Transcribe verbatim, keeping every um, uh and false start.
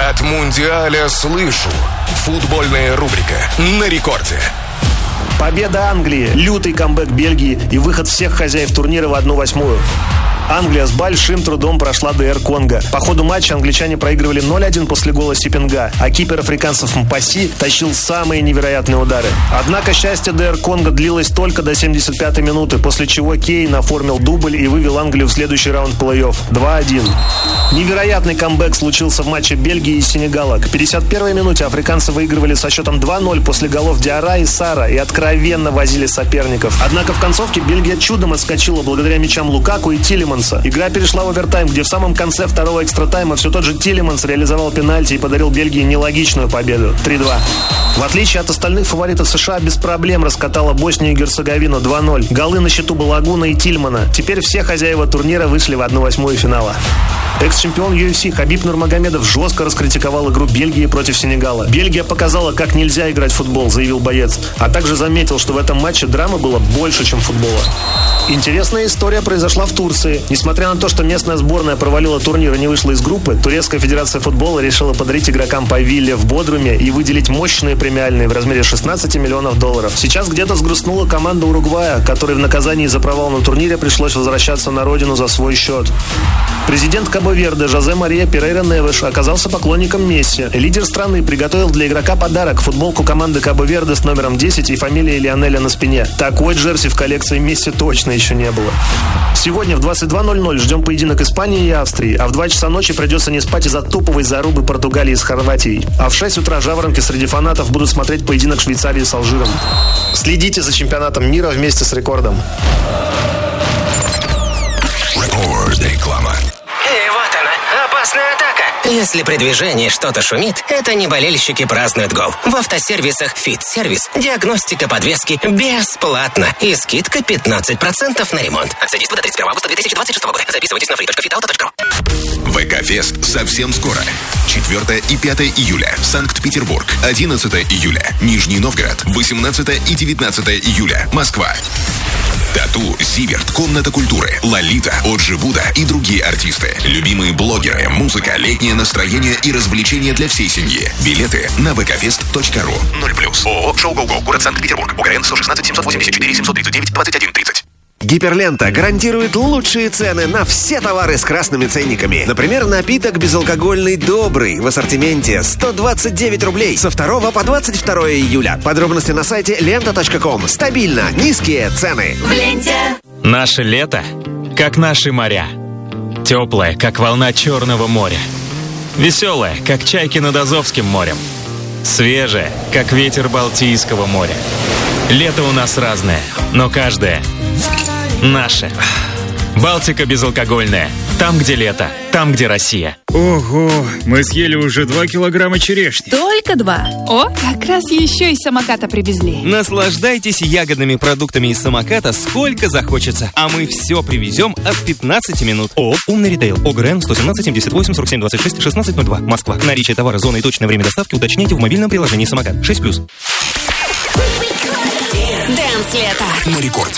От Мундиаля слышу. Футбольная рубрика на рекорде. Победа Англии, лютый камбэк Бельгии и выход всех хозяев турнира в одну восьмую. Англия с большим трудом прошла ДР Конго. По ходу матча англичане проигрывали ноль один после гола Сипинга, а кипер африканцев Мпаси тащил самые невероятные удары. Однако счастье ДР Конго длилось только до семьдесят пятой минуты, после чего Кейн оформил дубль и вывел Англию в следующий раунд плей-офф два один. Невероятный камбэк случился в матче Бельгии и Сенегала. К пятьдесят первой минуте африканцы выигрывали со счетом два ноль после голов Диара и Сара и откровенно возили соперников. Однако в концовке Бельгия чудом отскочила благодаря мячам Лукаку и Тилеманса. Игра перешла в овертайм, где в самом конце второго экстратайма все тот же Тилеманс реализовал пенальти и подарил Бельгии нелогичную победу три два. В отличие от остальных фаворитов США, без проблем раскатала Боснию и Герцеговину два ноль. Голы на счету Балагуна и Тильмана. Теперь все хозяева турнира вышли в одну восьмую финала. Экс-чемпион ю эф си Хабиб Нурмагомедов жестко раскритиковал игру Бельгии против Сенегала. Бельгия показала, как нельзя играть в футбол, заявил боец. А также заметил, что в этом матче драмы было больше, чем футбола. Интересная история произошла в Турции. Несмотря на то, что местная сборная провалила турнир и не вышла из группы, Турецкая федерация футбола решила подарить игрокам по вилле в Бодруме и выделить мощные премиальные в размере шестнадцать миллионов долларов. Сейчас где-то сгрустнула команда Уругвая, которой в наказании за провал на турнире пришлось возвращаться на родину за свой счет. Президент Кабо-Верде Жозе Мария Перейра Невеш оказался поклонником Месси. Лидер страны приготовил для игрока подарок — футболку команды Кабо-Верде с номером десять и фамилией Лионеля на спине. Такой джерси в коллекции Месси точно еще не было. Сегодня в двадцать два ноль ноль ждем поединок Испании и Австрии, а в два часа ночи придется не спать из-за топовой зарубы Португалии с Хорватией. А в шесть утра жаворонки среди фанатов будут смотреть поединок Швейцарии с Алжиром. Следите за чемпионатом мира вместе с Рекордом. Реклама. И вот она, опасная атака. Если при движении что-то шумит, это не болельщики празднуют гол. В автосервисах «Фит-сервис» диагностика подвески бесплатно и скидка пятнадцать процентов на ремонт. Акция действует до тридцать первого августа две тысячи двадцать шестого года. Записывайтесь на фри точка фит ауто точка ру. ВК-фест совсем скоро. четвёртое и пятое июля. Санкт-Петербург. одиннадцатое июля. Нижний Новгород. восемнадцатое и девятнадцатое июля. Москва. Тату, Зиверт, Комната культуры, Лолита, Оджи Буда и другие артисты. Любимые блогеры, музыка, летнее настроение и развлечения для всей семьи. Билеты на вэ ка фест точка ру. ноль плюс. ООО «Шоу Го Го», город Санкт-Петербург. ОГРН сто шестнадцать семьсот восемьдесят четыре семьсот тридцать девять двадцать один тридцать. Гиперлента гарантирует лучшие цены на все товары с красными ценниками. Например, напиток безалкогольный «Добрый» в ассортименте сто двадцать девять рублей со второго по двадцать второе июля. Подробности на сайте лента точка ком. Стабильно низкие цены. В ленте. Наше лето, как наши моря. Теплое, как волна Черного моря. Веселое, как чайки над Азовским морем. Свежее, как ветер Балтийского моря. Лето у нас разное, но каждое наше. Балтика безалкогольная. Там, где лето. Там, где Россия. Ого, мы съели уже два килограмма черешни. Только два. О, как раз еще из самоката привезли. Наслаждайтесь ягодными продуктами из самоката сколько захочется. А мы все привезем от пятнадцати минут. ООО «Умный ритейл». ОГРН сто семнадцать семьдесят восемь сорок семь двадцать шесть шестнадцать ноль два. Москва. Наличие товара, зоны и точное время доставки уточняйте в мобильном приложении «Самокат». шесть плюс. Дэнс лето. На рекорде.